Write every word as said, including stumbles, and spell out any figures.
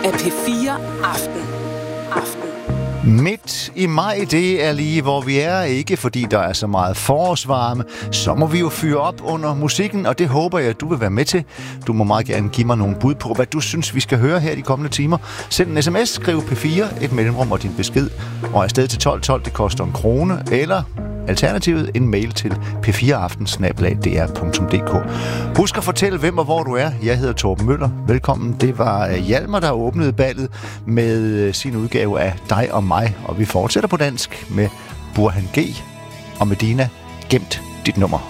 af P fire Aften. Aften. Midt i maj, det er lige hvor vi er, ikke fordi der er så meget forårsvarme. Så må vi jo fyre op under musikken, og det håber jeg, at du vil være med til. Du må meget gerne give mig nogle bud på, hvad du synes, vi skal høre her de kommende timer. Send en sms, skriv P fire, et mellemrum og din besked, og afsted til tolv tolv, det koster en krone, eller alternativet en mail til p fire aften snabel-a d r punktum d k. Husk at fortælle, hvem og hvor du er. Jeg hedder Torben Møller. Velkommen. Det var Hjalmar, der åbnede ballet med sin udgave af Dig og mig, og vi fortsætter på dansk med Burhan G. og Medina. Gemt dit nummer.